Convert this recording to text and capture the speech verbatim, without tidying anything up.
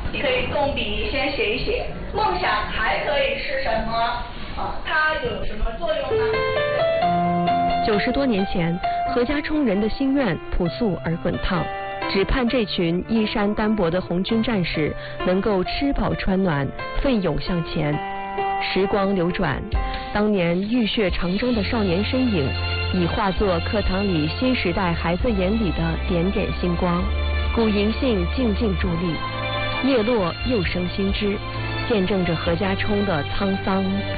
你可以动笔先写一写。梦想还可以是什么？啊，它有什么作用呢？ 九十多年前，何家冲人的心愿朴素而滚烫，只盼这群衣衫单薄的红军战士能够吃饱穿暖，奋勇向前。时光流转，当年浴血长征的少年身影，已化作课堂里新时代孩子眼里的点点星光。古银杏静静伫立，叶落又生新枝，见证着何家冲的沧桑